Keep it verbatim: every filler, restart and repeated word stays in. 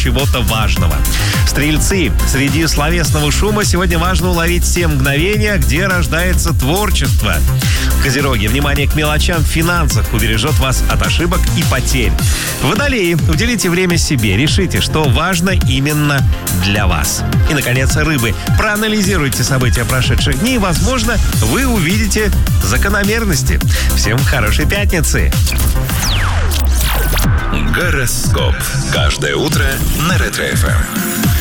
чего-то важного. Стрельцы, среди словесного шума сегодня важно уловить те мгновения, где рождается творчество. Козероги, внимание к мелочам в финансах убережет вас от ошибок и потерь. Водолеи, уделите время себе, решите, что важно именно для вас. И, наконец, рыбы, проанализируйте события прошедших дней, возможно, вы увидите закономерности. Всем хорошей пятницы! Гороскоп. Каждое утро на Ретро-эф эм.